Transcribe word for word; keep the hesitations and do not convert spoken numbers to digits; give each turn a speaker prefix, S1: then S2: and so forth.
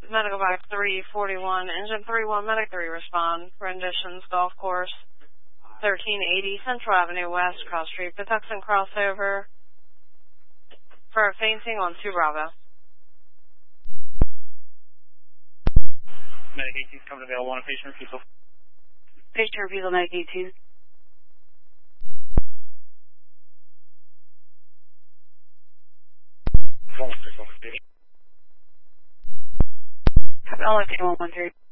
S1: Medical Box three forty-one, Engine three one, Medic three respond. Renditions, Golf Course, thirteen eighty Central Avenue West, Cross Street, Patuxent crossover for a fainting on two Bravo.
S2: Medic eighteen coming available on a patient refusal.
S3: Patient refusal, Medic eighteen.
S2: one one three.
S3: I'll let you one one three.